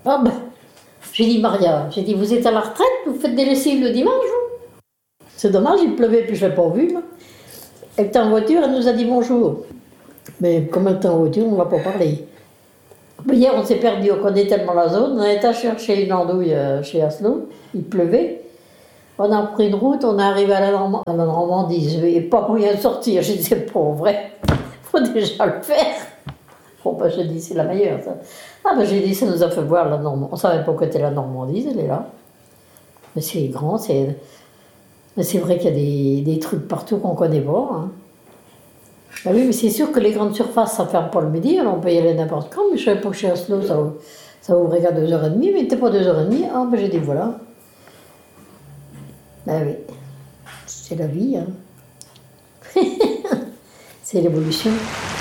Ah ben, j'ai dit Maria, j'ai dit vous êtes à la retraite, vous faites des lessives le dimanche vous? C'est dommage, il pleuvait puis je l'ai pas vu. Moi. Elle était en voiture, elle nous a dit bonjour. Mais comme elle était en voiture, on ne va pas parler. Mais hier on s'est perdu, on connaît tellement la zone, on a été chercher une andouille chez Aslo, il pleuvait. On a pris une route, on est arrivé à la Normandie, il n'y avait pas moyen de sortir, j'ai dit c'est pas vrai, faut déjà le faire. Bon ben j'ai dit c'est la meilleure ça. Ah ben j'ai dit ça nous a fait voir la Normandie, on savait pas que c'était la Normandie, elle est là. Mais c'est grand, mais c'est vrai qu'il y a des trucs partout qu'on connaît pas. Hein. Ben oui, mais c'est sûr que les grandes surfaces ça ferme pas le midi, alors on peut y aller n'importe quand, mais je savais pas que chez Oslo ça ouvrait qu'à 2h30, mais il n'était pas 2h30, ah ben j'ai dit voilà. Ben oui, c'est la vie, hein. C'est l'évolution.